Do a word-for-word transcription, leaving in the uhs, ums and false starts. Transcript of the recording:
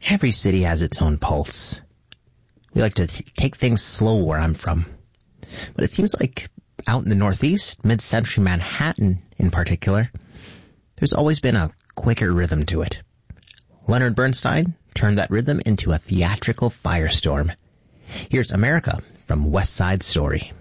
Every city has its own pulse. We like to t- take things slow where I'm from. But it seems like out in the Northeast, mid-century Manhattan in particular, there's always been a quicker rhythm to it. Leonard Bernstein turned that rhythm into a theatrical firestorm. Here's America from West Side Story.